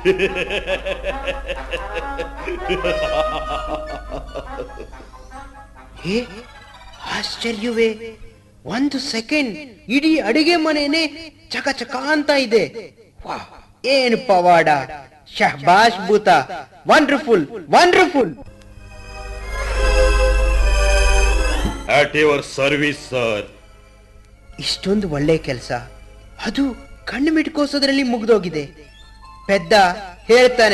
ಹೇ ಆಶ್ಚರ್ಯವೇ, 1 second ಇಡೀ ಅಡಿಗೆ ಮನೆನೇ ಚಕ ಚಕ ಅಂತ ಇದೆ. ವಾ, ಏನು ಪವಾಡ! ಶಹಬಾಷ್ ಭೂತ, wonderful wonderful. At your service sir. ಇಷ್ಟೊಂದು ಒಳ್ಳೆ ಕೆಲಸ, ಅದು ಕಣ್ಣು ಮಿಟ್ಕೋಸೋದ್ರಲ್ಲಿ ಮುಗ್ದೋಗಿದೆ. ಪೆದ್ದ ಹೇಳ್ತಾನೆ,